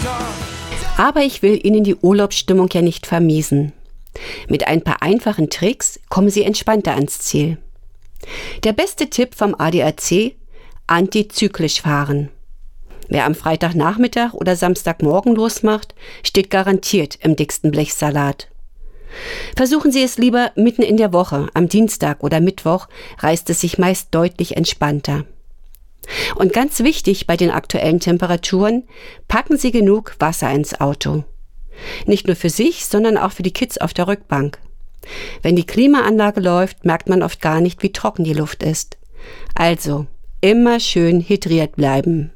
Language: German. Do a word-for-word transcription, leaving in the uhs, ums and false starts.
Aber ich will Ihnen die Urlaubsstimmung ja nicht vermiesen. Mit ein paar einfachen Tricks kommen Sie entspannter ans Ziel. Der beste Tipp vom A D A C: antizyklisch fahren. Wer am Freitagnachmittag oder Samstagmorgen losmacht, steht garantiert im dicksten Blechsalat. Versuchen Sie es lieber mitten in der Woche, am Dienstag oder Mittwoch reißt es sich meist deutlich entspannter. Und ganz wichtig bei den aktuellen Temperaturen, packen Sie genug Wasser ins Auto. Nicht nur für sich, sondern auch für die Kids auf der Rückbank. Wenn die Klimaanlage läuft, merkt man oft gar nicht, wie trocken die Luft ist. Also, immer schön hydriert bleiben.